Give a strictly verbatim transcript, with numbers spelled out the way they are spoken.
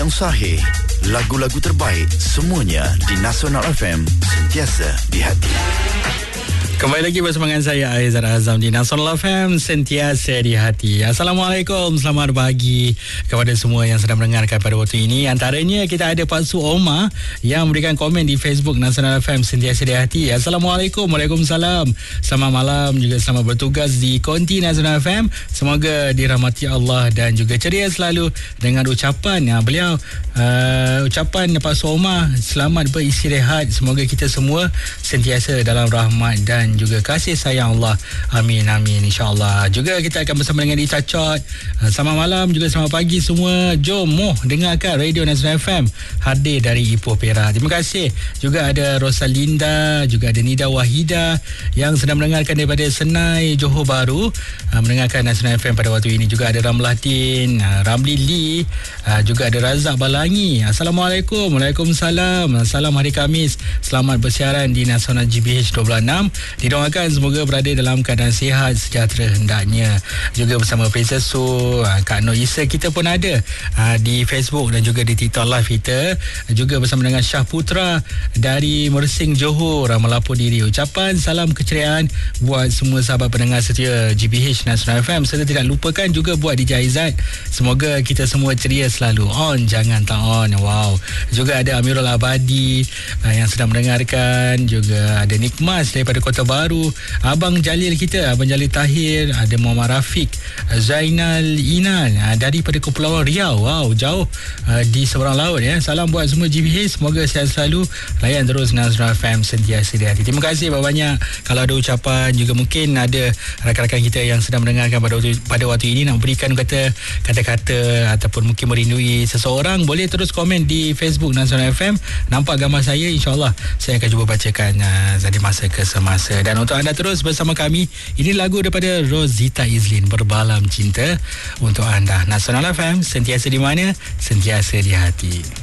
Yang sahih, lagu-lagu terbaik semuanya di Nasional F M, sentiasa di hati. Kembali lagi bersama dengan saya Aizar Azam di Nasional F M, sentiasa di hati. Assalamualaikum, selamat pagi kepada semua yang sedang mendengarkan pada waktu ini. Antaranya kita ada Pak Su Omar yang memberikan komen di Facebook Nasional F M, sentiasa di hati. Assalamualaikum, Waalaikumsalam. Selamat malam, juga selamat bertugas di Konti Nasional F M. Semoga dirahmati Allah dan juga ceria selalu dengan ucapan ya, beliau uh, ucapan Pak Su Omar, selamat beristirahat. Semoga kita semua sentiasa dalam rahmat dan juga kasih sayang Allah. Amin, amin, insyaAllah. Juga kita akan bersama dengan Ita Chot. Selamat malam, juga selamat pagi semua. Jom moh dengarkan Radio Nasional F M, hadir dari Ipoh Perak. Terima kasih. Juga ada Rosalinda, juga ada Nida Wahida yang sedang mendengarkan daripada Senai, Johor Bahru, mendengarkan Nasional F M pada waktu ini. Juga ada Ramlahdin, Ramli Lee, juga ada Razak Balangi. Assalamualaikum. Waalaikumsalam. Salam hari Khamis, selamat bersiaran di Nasional G B H dua puluh enam. Didoakan semoga berada dalam keadaan sihat sejahtera hendaknya. Juga bersama Faisal Su, Kak Nur Isa kita pun ada di Facebook dan juga di TikTok live kita. Juga bersama dengan Syah Putra dari Mersing, Johor, melapor diri. Ucapan salam keceriaan buat semua sahabat pendengar setia G B H Nasional F M, serta tidak lupakan juga buat D J Aizat. Semoga kita semua ceria selalu. On, jangan tak on. Wow. Juga ada Amirul Abadi yang sedang mendengarkan. Juga ada Nikmas daripada Kota Baru, Abang Jalil kita, Abang Jalil Tahir, ada Muhammad Rafiq, Zainal Inan daripada Kepulauan Riau. Wow, jauh uh, di seberang laut ya. Salam buat semua G B H, semoga sihat selalu. Layan terus Nasional F M, sentiasa di hati. Terima kasih banyak-banyak. Kalau ada ucapan, juga mungkin ada rakan-rakan kita yang sedang mendengarkan pada waktu, pada waktu ini nak berikan kata kata-kata ataupun mungkin merindui seseorang, boleh terus komen di Facebook Nasional F M. Nampak gambar saya, insyaAllah saya akan cuba bacakan uh, dari masa ke semasa. Dan untuk anda terus bersama kami, ini lagu daripada Rosita Izlin, Berbalam Cinta untuk anda. Nasional F M, sentiasa di mana, sentiasa di hati.